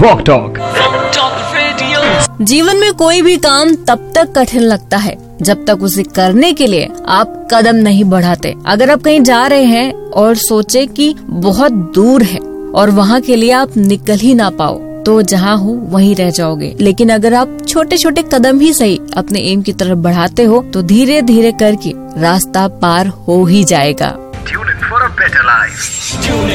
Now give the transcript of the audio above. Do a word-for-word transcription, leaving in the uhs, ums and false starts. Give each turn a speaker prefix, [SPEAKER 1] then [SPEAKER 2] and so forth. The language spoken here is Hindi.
[SPEAKER 1] Walk talk.
[SPEAKER 2] जीवन में कोई भी काम तब तक कठिन लगता है जब तक उसे करने के लिए आप कदम नहीं बढ़ाते। अगर आप कहीं जा रहे हैं और सोचे कि बहुत दूर है और वहाँ के लिए आप निकल ही ना पाओ, तो जहाँ हो वहीं रह जाओगे। लेकिन अगर आप छोटे छोटे कदम ही सही अपने एम की तरफ बढ़ाते हो तो धीरे धीरे करके रास्ता पार हो ही जाएगा।
[SPEAKER 3] Tune in for a better life. Tune in.